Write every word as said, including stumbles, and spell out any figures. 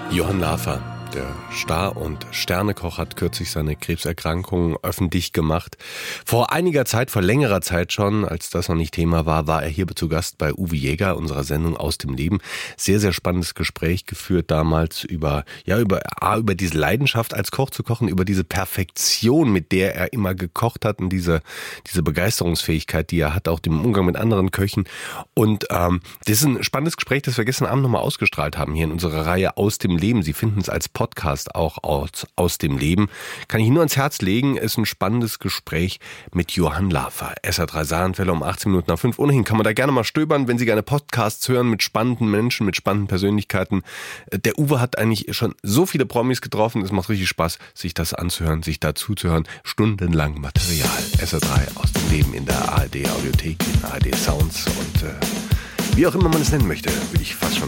Johann Lafer, der Star- und Sternekoch, hat kürzlich seine Krebserkrankung öffentlich gemacht. Vor einiger Zeit, vor längerer Zeit schon, als das noch nicht Thema war, war er hier zu Gast bei Uwe Jäger, unserer Sendung Aus dem Leben. Sehr, sehr spannendes Gespräch geführt damals über, ja, über, A, über diese Leidenschaft als Koch zu kochen, über diese Perfektion, mit der er immer gekocht hat und diese, diese Begeisterungsfähigkeit, die er hat, auch im Umgang mit anderen Köchen. Und ähm, das ist ein spannendes Gespräch, das wir gestern Abend nochmal ausgestrahlt haben hier in unserer Reihe Aus dem Leben. Sie finden es als Podcast auch aus, aus dem Leben. Kann ich nur ans Herz legen, ist ein spannendes Gespräch mit Johann Lafer. S R drei Saarlandwelle um achtzehn Minuten nach fünf. Ohnehin kann man da gerne mal stöbern, wenn Sie gerne Podcasts hören mit spannenden Menschen, mit spannenden Persönlichkeiten. Der Uwe hat eigentlich schon so viele Promis getroffen, es macht richtig Spaß, sich das anzuhören, sich dazu zu hören. Stundenlang Material. S R drei Aus dem Leben in der A R D Audiothek, in A R D Sounds und äh, wie auch immer man es nennen möchte, würde ich fast schon